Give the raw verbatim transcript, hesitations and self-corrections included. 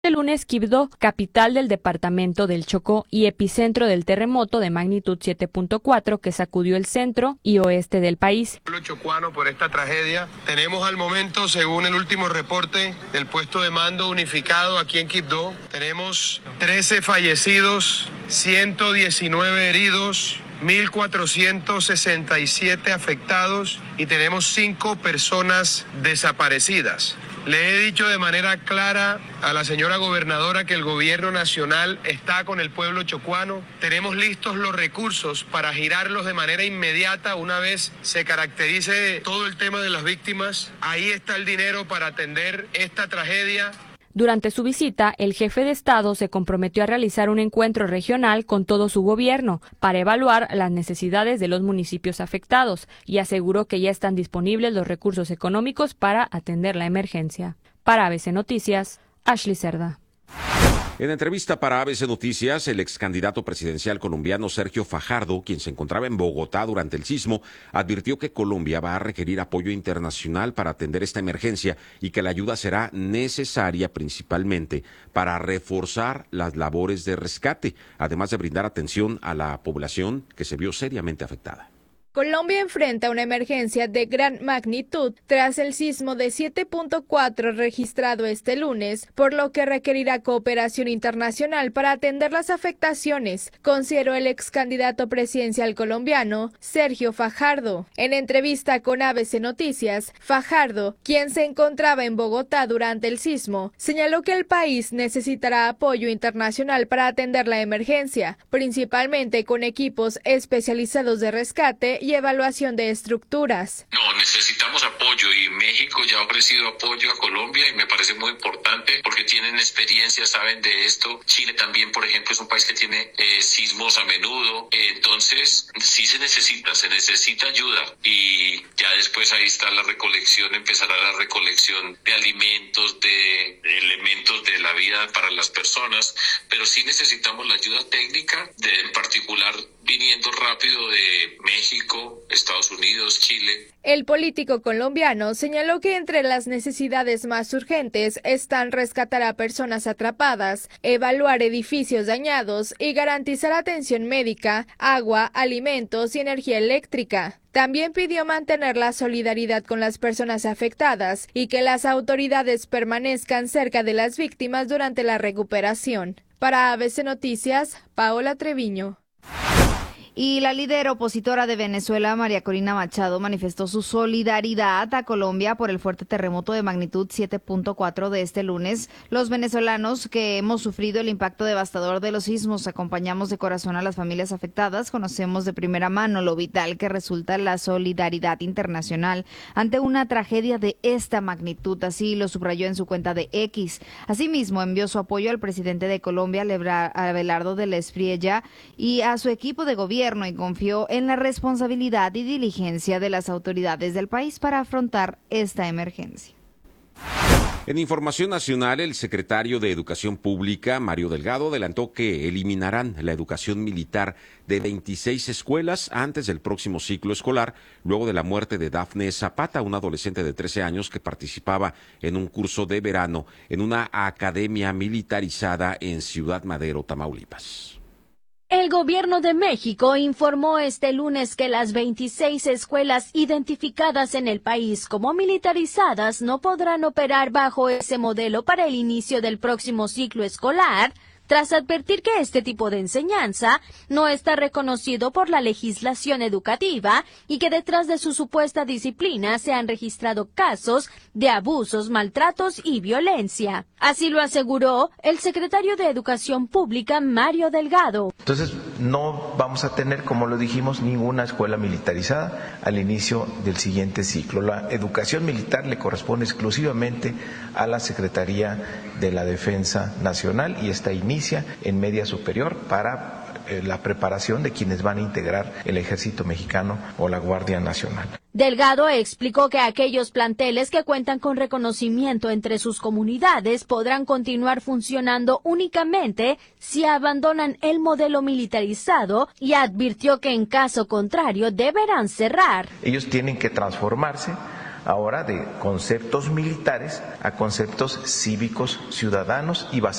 El lunes, Quibdó, capital del departamento del Chocó y epicentro del terremoto de magnitud siete punto cuatro que sacudió el centro y oeste del país. El pueblo chocuano por esta tragedia. Tenemos al momento, según el último reporte del puesto de mando unificado aquí en Quibdó, tenemos trece fallecidos, ciento diecinueve heridos, mil cuatrocientos sesenta y siete afectados y tenemos cinco personas desaparecidas. Le he dicho de manera clara a la señora gobernadora que el gobierno nacional está con el pueblo chocuano. Tenemos listos los recursos para girarlos de manera inmediata una vez se caracterice todo el tema de las víctimas. Ahí está el dinero para atender esta tragedia. Durante su visita, el jefe de Estado se comprometió a realizar un encuentro regional con todo su gobierno para evaluar las necesidades de los municipios afectados y aseguró que ya están disponibles los recursos económicos para atender la emergencia. Para A B C Noticias, Ashley Cerda. En entrevista para A B C Noticias, el ex candidato presidencial colombiano Sergio Fajardo, quien se encontraba en Bogotá durante el sismo, advirtió que Colombia va a requerir apoyo internacional para atender esta emergencia y que la ayuda será necesaria principalmente para reforzar las labores de rescate, además de brindar atención a la población que se vio seriamente afectada. Colombia enfrenta una emergencia de gran magnitud tras el sismo de siete punto cuatro registrado este lunes, por lo que requerirá cooperación internacional para atender las afectaciones, consideró el ex candidato presidencial colombiano Sergio Fajardo. En entrevista con A B C Noticias, Fajardo, quien se encontraba en Bogotá durante el sismo, señaló que el país necesitará apoyo internacional para atender la emergencia, principalmente con equipos especializados de rescate y evaluación de estructuras. No, necesitamos apoyo y México ya ha ofrecido apoyo a Colombia y me parece muy importante porque tienen experiencia, saben de esto. Chile también, por ejemplo, es un país que tiene eh, sismos a menudo. Eh, entonces, sí se necesita, se necesita ayuda y ya después ahí está la recolección, empezará la recolección de alimentos, de, de elementos de la vida para las personas, pero sí necesitamos la ayuda técnica, de, en particular viniendo rápido de México, Estados Unidos, Chile. El político colombiano señaló que entre las necesidades más urgentes están rescatar a personas atrapadas, evaluar edificios dañados y garantizar atención médica, agua, alimentos y energía eléctrica. También pidió mantener la solidaridad con las personas afectadas y que las autoridades permanezcan cerca de las víctimas durante la recuperación. Para A B C Noticias, Paola Treviño. Y la líder opositora de Venezuela, María Corina Machado, manifestó su solidaridad a Colombia por el fuerte terremoto de magnitud siete punto cuatro de este lunes. Los venezolanos que hemos sufrido el impacto devastador de los sismos acompañamos de corazón a las familias afectadas. Conocemos de primera mano lo vital que resulta la solidaridad internacional ante una tragedia de esta magnitud. Así lo subrayó en su cuenta de X. Asimismo, envió su apoyo al presidente de Colombia, Abelardo del Espriella, y a su equipo de gobierno, y confió en la responsabilidad y diligencia de las autoridades del país para afrontar esta emergencia. En información nacional, el secretario de Educación Pública, Mario Delgado, adelantó que eliminarán la educación militar de veintiséis escuelas antes del próximo ciclo escolar, luego de la muerte de Dafne Zapata, una adolescente de trece años que participaba en un curso de verano en una academia militarizada en Ciudad Madero, Tamaulipas. El gobierno de México informó este lunes que las veintiséis escuelas identificadas en el país como militarizadas no podrán operar bajo ese modelo para el inicio del próximo ciclo escolar, tras advertir que este tipo de enseñanza no está reconocido por la legislación educativa y que detrás de su supuesta disciplina se han registrado casos de abusos, maltratos y violencia. Así lo aseguró el secretario de Educación Pública, Mario Delgado. Entonces, no vamos a tener, como lo dijimos, ninguna escuela militarizada al inicio del siguiente ciclo. La educación militar le corresponde exclusivamente a la Secretaría de la Defensa Nacional y esta inicia en media superior para eh, la preparación de quienes van a integrar el Ejército Mexicano o la Guardia Nacional. Delgado explicó que aquellos planteles que cuentan con reconocimiento entre sus comunidades podrán continuar funcionando únicamente si abandonan el modelo militarizado y advirtió que en caso contrario deberán cerrar. Ellos tienen que transformarse ahora de conceptos militares a conceptos cívicos ciudadanos y basados